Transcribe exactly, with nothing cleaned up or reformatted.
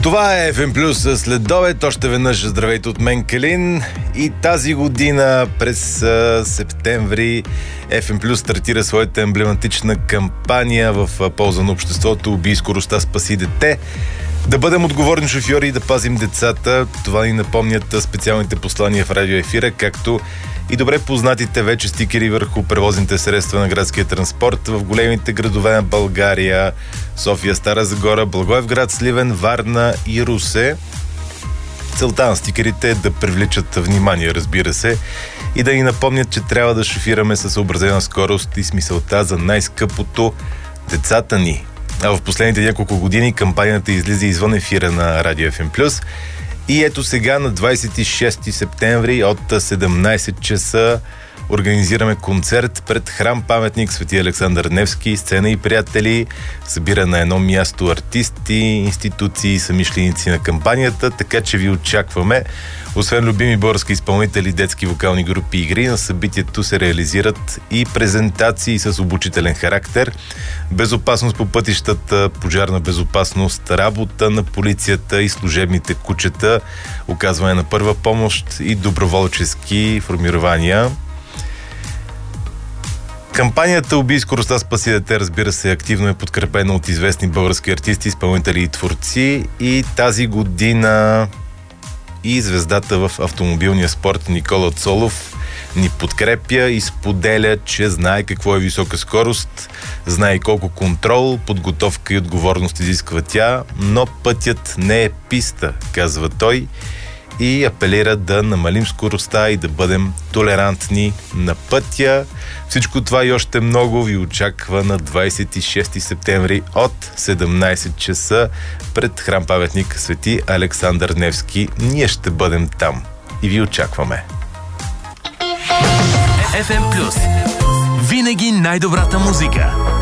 Това е еф ем Плюс след обед. Още веднъж здравейте от мен, Калин. И тази година през а, септември еф ем Плюс стартира своята емблематична кампания в полза на обществото "Убий скоростта, спаси дете". Да бъдем отговорни шофьори и да пазим децата. Това ни напомнят специалните послания в радиоефира, както и добре познатите вече стикери върху превозните средства на градския транспорт в големите градове на България: София, Стара Загора, Благоевград, Сливен, Варна и Русе. Целта на стикерите е да привличат внимание, разбира се, и да ни напомнят, че трябва да шофираме със съобразена скорост и с мисълта за най-скъпото – децата ни. А в последните няколко години кампанията излиза извън ефира на Радио еф ем Плюс. И ето сега на двадесет и шести септември от седемнадесет часа организираме концерт пред храм-паметник Свети Александър Невски. Сцена и приятели, събира на едно място артисти, институции, самишленици на кампанията, така че ви очакваме. Освен любими български изпълнители, детски вокални групи и игри, на събитието се реализират и презентации с обучителен характер, безопасност по пътищата, пожарна безопасност, работа на полицията и служебните кучета, оказване на първа помощ и доброволчески формирования. Кампанията "Убий скоростта, спаси дете", разбира се, активно е подкрепена от известни български артисти, изпълнители и творци. И тази година и звездата в автомобилния спорт Никола Цолов ни подкрепя и споделя, че знае какво е висока скорост, знае колко контрол, подготовка и отговорност изисква тя, но пътят не е писта, казва той, и апелира да намалим скоростта и да бъдем толерантни на пътя. Всичко това и още много ви очаква на двадесет и шести септември от седемнадесет часа пред храм-паметник Свети Александър Невски. Ние ще бъдем там и ви очакваме. еф ем Плюс. Винаги най-добрата музика.